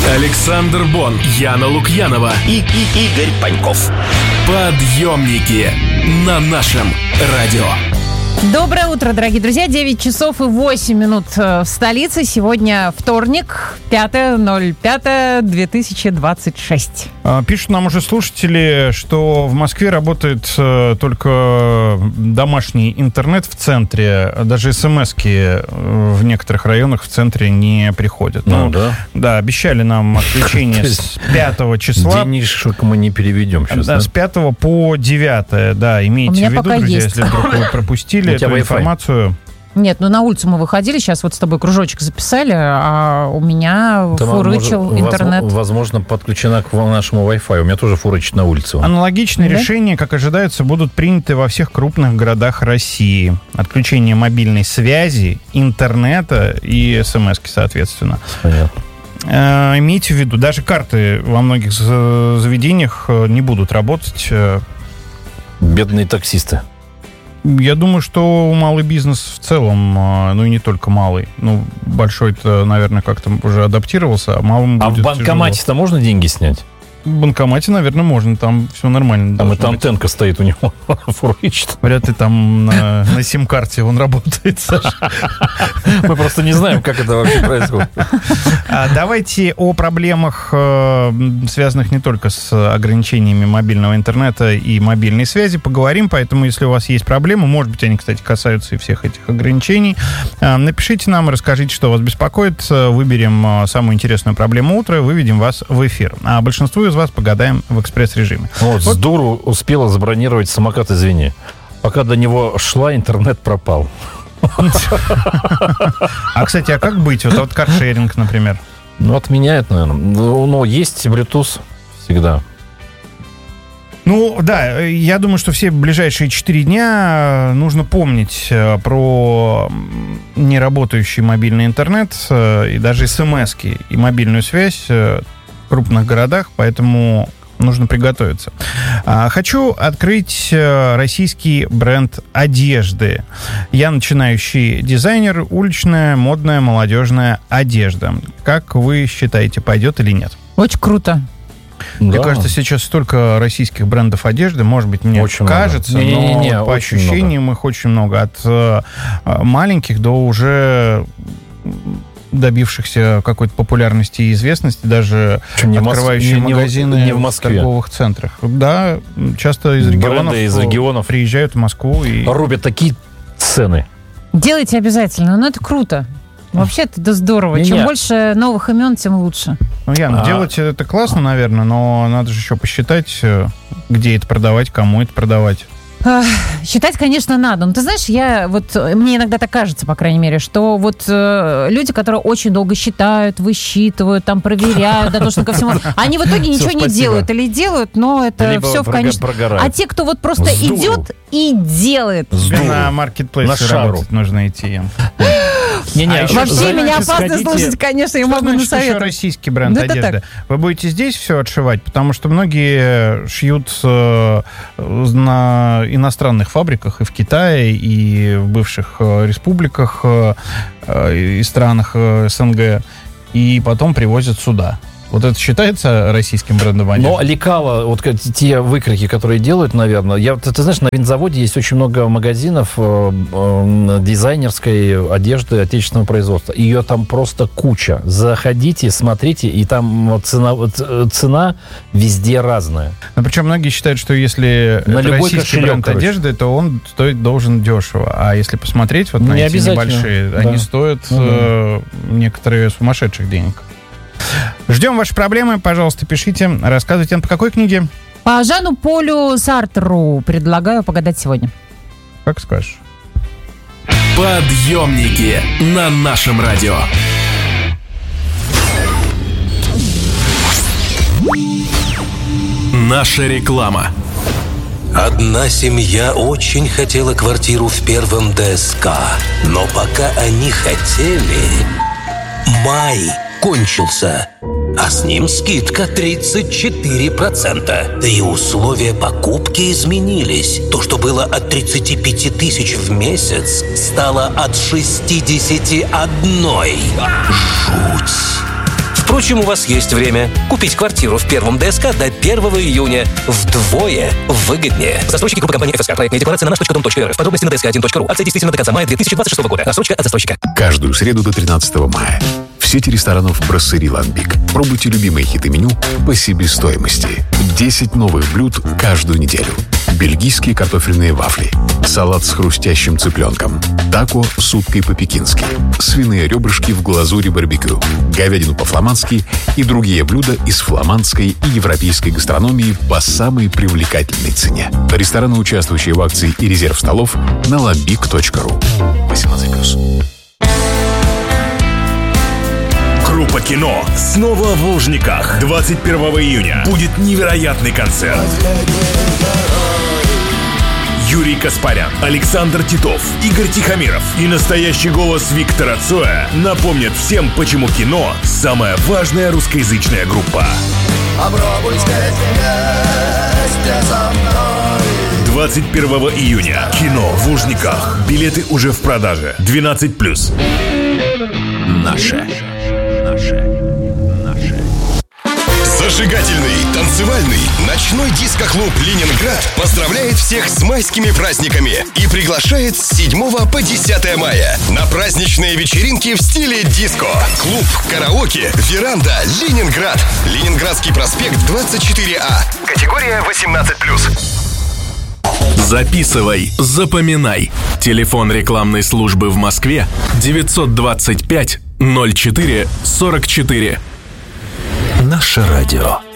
Александр Бон, Яна Лукьянова и Игорь Паньков. Подъемники на нашем радио. Доброе утро, дорогие друзья. 9 часов и 8 минут в столице. Сегодня вторник, 5.05.2026. Пишут нам уже слушатели, что в Москве работает только домашний интернет в центре. Даже смс-ки в некоторых районах в центре не приходят. Да, обещали нам отключение с 5 числа. Денежек мы не переведем сейчас. Да, с 5 по 9. Да, имейте в виду, друзья, есть. если вдруг вы пропустили эту информацию. Нет, на улицу мы выходили, сейчас вот с тобой кружочек записали, а у меня фурычил интернет. Возможно, подключена к нашему Wi-Fi. У меня тоже фурычит на улице. Аналогичные решения, как ожидается, будут приняты во всех крупных городах России. Отключение мобильной связи, интернета и смс-ки, соответственно. Понятно. Имейте в виду, даже карты во многих заведениях не будут работать. Бедные таксисты. Я думаю, что малый бизнес в целом, ну и не только малый, ну большой-то, наверное, как-то уже адаптировался, а малым будет в банкомате-то тяжело. Можно деньги снять? В банкомате, наверное, можно, там все нормально. Там эта антенка стоит у него, фурычит. Вряд ли там на сим-карте он работает, Саша. Мы просто не знаем, как это вообще происходит. Давайте о проблемах, связанных не только с ограничениями мобильного интернета и мобильной связи, поговорим. Поэтому, если у вас есть проблемы, может быть, они, кстати, касаются и всех этих ограничений, напишите нам, расскажите, что вас беспокоит. Выберем самую интересную проблему утра, выведем вас в эфир. А большинству из вас погадаем в экспресс-режиме. Вот с дуру успела забронировать самокат, извини. Пока до него шла, интернет пропал. А, кстати, а как быть? Вот каршеринг, например. Ну, отменяет, наверное. Но есть Bluetooth всегда. Ну, да, я думаю, что все ближайшие 4 дня нужно помнить про неработающий мобильный интернет и даже смс-ки и мобильную связь в крупных городах, поэтому нужно приготовиться. Хочу открыть российский бренд одежды. Я начинающий дизайнер, уличная, модная, молодежная одежда. Как вы считаете, пойдет или нет? Очень круто. Мне кажется, сейчас столько российских брендов одежды, может быть, мне очень кажется, много. но по ощущениям их очень много. От маленьких до уже добившихся какой-то популярности и известности, даже открывающие магазины в торговых центрах. Да, часто из регионов приезжают в Москву и рубят такие цены. Делайте обязательно, но это круто. Вообще это здорово. Чем больше новых имен, тем лучше. Ну, Яна, делать это классно, наверное, но надо же еще посчитать, где это продавать, кому это продавать. Считать, конечно, надо. Но ты знаешь, мне иногда так кажется, по крайней мере, что вот люди, которые очень долго считают, высчитывают, там проверяют, дотошно ко всему, они в итоге ничего не делают или делают, но это либо все в конечном... А те, кто вот просто идет и делает. На маркетплейсе работать нужно идти. Вообще меня опасно слушать, конечно, я могу насоветовать. Еще российский бренд одежды. Вы будете здесь все отшивать, потому что многие шьют на иностранных фабриках и в Китае, и в бывших республиках и странах СНГ, и потом привозят сюда. Вот это считается российским брендом одежды? Но лекала, вот те выкройки, которые делают, наверное... Ты знаешь, на винзаводе есть очень много магазинов дизайнерской одежды отечественного производства. Ее там просто куча. Заходите, смотрите, и там цена везде разная. Но причем многие считают, что если это российский бренд одежды, то он должен дешево. А если посмотреть, вот на эти небольшие, они стоят некоторые сумасшедших денег. Ждем ваши проблемы, пожалуйста, пишите, рассказывайте. По какой книге? По Жану Полю Сартру предлагаю погадать сегодня. Как скажешь. Подъемники на нашем радио. Наша реклама. Одна семья очень хотела квартиру в первом ДСК, но пока они хотели, май кончился, а с ним скидка 34%. Да и условия покупки изменились. То, что было от 35 тысяч в месяц, стало от 61. Жуть. В Впрочем, у вас есть время купить квартиру в первом ДСК до 1 июня вдвое выгоднее. Застройщики группы компании ФСК. Проектная декларация на nаш.dom.rf. Подробности на dsk1.ru. Акция действительно до конца мая 2026 года. Рассрочка от застройщика. Каждую среду до 13 мая. В сети ресторанов «Брасserie Lambic». Пробуйте любимые хиты меню по себестоимости. 10 новых блюд каждую неделю. Бельгийские картофельные вафли. Салат с хрустящим цыпленком. Тако с уткой по-пекински. Свиные ребрышки в глазури барбекю. Говядину по-фламандски и другие блюда из фламандской и европейской гастрономии по самой привлекательной цене. Рестораны, участвующие в акции и резерв столов на lambic.ru. 18+. Группа «Кино» снова в Лужниках. 21 июня будет невероятный концерт. Юрий Каспарян, Александр Титов, Игорь Тихомиров и настоящий голос Виктора Цоя напомнят всем, почему «Кино» — самая важная русскоязычная группа. Попробуйте вместе со мной. 21 июня. «Кино» в Лужниках. Билеты уже в продаже. 12+. Наше. Зажигательный, танцевальный, ночной диско-клуб «Ленинград» поздравляет всех с майскими праздниками и приглашает с 7 по 10 мая на праздничные вечеринки в стиле диско. Клуб, караоке, веранда, Ленинград. Ленинградский проспект 24А. Категория 18+. Записывай, запоминай. Телефон рекламной службы в Москве 925 04 44. Наше радио.